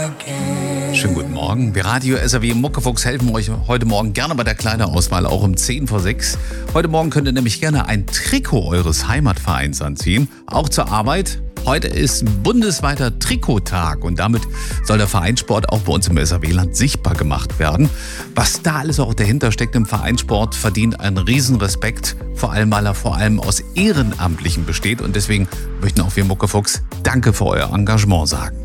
Schönen guten Morgen. Wir Radio SAW Muckefuchs helfen euch heute Morgen gerne bei der kleinen Auswahl, auch um 5:10. Heute Morgen könnt ihr nämlich gerne ein Trikot eures Heimatvereins anziehen, auch zur Arbeit. Heute ist bundesweiter Trikottag und damit soll der Vereinssport auch bei uns im SAW-Land sichtbar gemacht werden. Was da alles auch dahinter steckt im Vereinssport, verdient einen Riesenrespekt, vor allem weil er vor allem aus Ehrenamtlichen besteht. Und deswegen möchten auch wir Muckefuchs Danke für euer Engagement sagen.